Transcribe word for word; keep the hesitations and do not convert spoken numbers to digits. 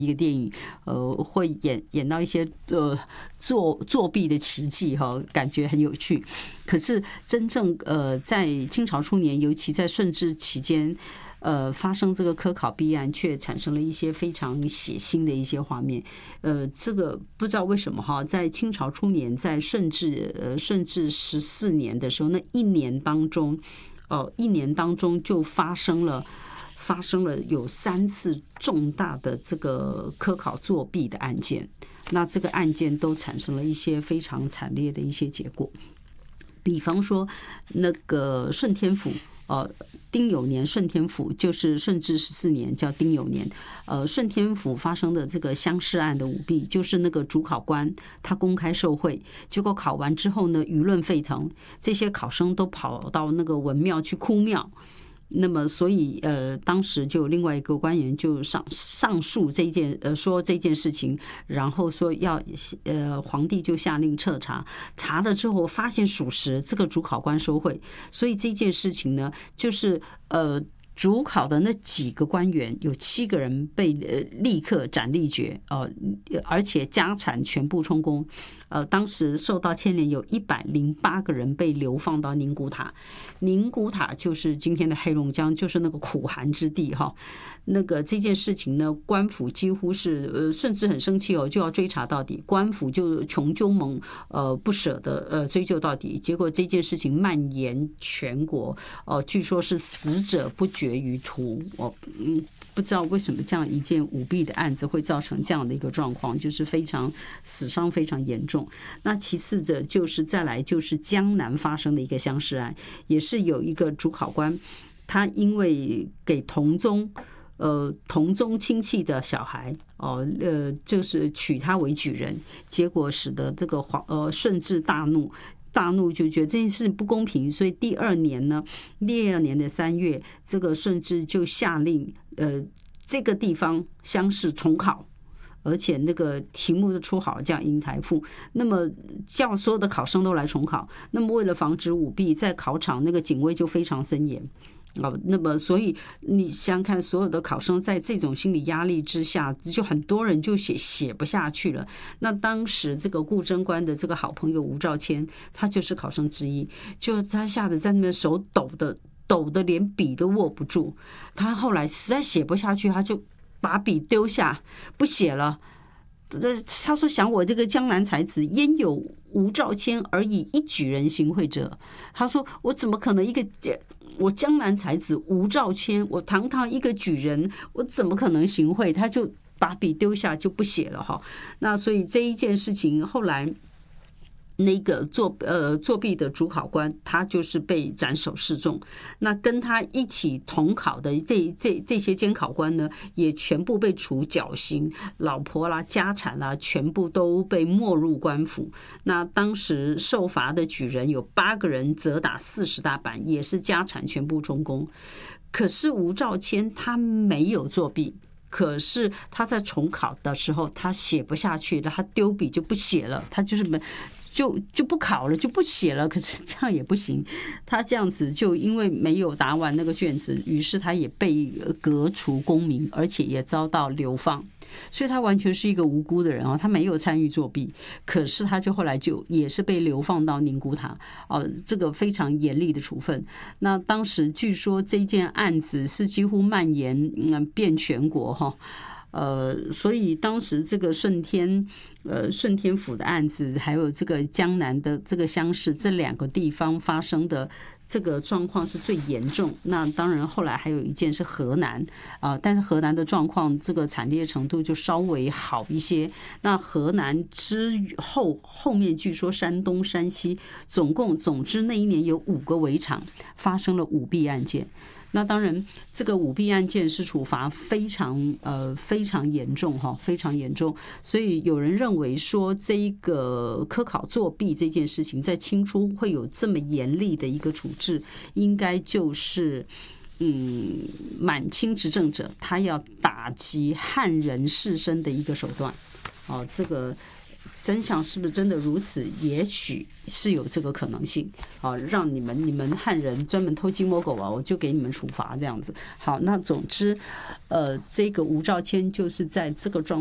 一个电影，呃，会演演到一些呃作作弊的奇迹哈，感觉很有趣。可是真正呃在清朝初年，尤其在顺治期间，呃发生这个科考弊案，却产生了一些非常血腥的一些画面。呃，这个不知道为什么哈，在清朝初年，在顺治呃顺治十四年的时候，那一年当中，哦，一年当中就发生了。发生了有三次重大的这个科考作弊的案件，那这个案件都产生了一些非常惨烈的一些结果。比方说，那个顺天府，呃，丁酉年顺天府就是顺治十四年叫丁酉年，呃，顺天府发生的这个乡试案的舞弊，就是那个主考官他公开受贿，结果考完之后呢，舆论沸腾，这些考生都跑到那个文庙去哭庙。那么，所以呃，当时就有另外一个官员就上上诉这件呃说这件事情，然后说要呃皇帝就下令彻查，查了之后发现属实，这个主考官受贿，所以这件事情呢，就是呃。主考的那几个官员有七个人被呃立刻斩立决，呃，而且家产全部充公。呃，当时受到牵连有一百零八个人被流放到宁古塔，宁古塔就是今天的黑龙江，就是那个苦寒之地哈。那个这件事情呢，官府几乎是呃，甚至很生气哦，就要追查到底。官府就穷究猛呃不舍得呃追究到底，结果这件事情蔓延全国，哦、呃，据说是死者不绝于途。我嗯。不知道为什么这样一件舞弊的案子会造成这样的一个状况，就是非常死伤非常严重。那其次的就是再来就是江南发生的一个乡试案，也是有一个主考官，他因为给同宗呃同宗亲戚的小孩哦呃就是娶她为举人，结果使得这个皇呃顺治大怒。大怒就觉得这件事不公平，所以第二年呢，第二年的三月，这个顺治就下令，呃，这个地方乡试重考，而且那个题目都出好了，叫瀛台赋。那么叫所有的考生都来重考。那么为了防止舞弊，在考场那个警卫就非常森严。哦，那么所以你想想看，所有的考生在这种心理压力之下，就很多人就写写不下去了。那当时这个顾贞观的这个好朋友吴兆谦，他就是考生之一，就他吓得在那边手抖的抖的连笔都握不住。他后来实在写不下去，他就把笔丢下，不写了。他说：“想我这个江南才子，焉有吴兆谦而以一举人行贿者？”他说：“我怎么可能一个我江南才子吴兆谦，我堂堂一个举人，我怎么可能行贿？”他就把笔丢下，就不写了哈。那所以这一件事情后来。那个作呃作弊的主考官，他就是被斩首示众。那跟他一起同考的这这这些监考官呢，也全部被处绞刑，老婆啦、家产啦，全部都被没入官府。那当时受罚的举人有八个人，责打四十大板，也是家产全部充公。可是吴兆谦他没有作弊。可是他在重考的时候，他写不下去了，他丢笔就不写了，他就是没就就不考了，就不写了。可是这样也不行，他这样子就因为没有答完那个卷子，于是他也被革除功名，而且也遭到流放。所以他完全是一个无辜的人哦，他没有参与作弊，可是他就后来就也是被流放到宁古塔哦，这个非常严厉的处分。那当时据说这件案子是几乎蔓延嗯遍全国哈。呃，所以当时这个顺天，呃，顺天府的案子，还有这个江南的这个乡试，这两个地方发生的这个状况是最严重。那当然，后来还有一件是河南啊、呃，但是河南的状况这个惨烈程度就稍微好一些。那河南之后，后面据说山东、山西，总共总之那一年有五个围场发生了舞弊案件。那当然，这个舞弊案件是处罚非常呃非常严重哈，非常严重。所以有人认为说，这一个科考作弊这件事情，在清初会有这么严厉的一个处置，应该就是嗯满清执政者他要打击汉人士绅的一个手段。哦，这个真相是不是真的如此？也许是有这个可能性。好，让你们你们汉人专门偷鸡摸狗啊，我就给你们处罚这样子。好，那总之，呃，这个吴兆谦就是在这个状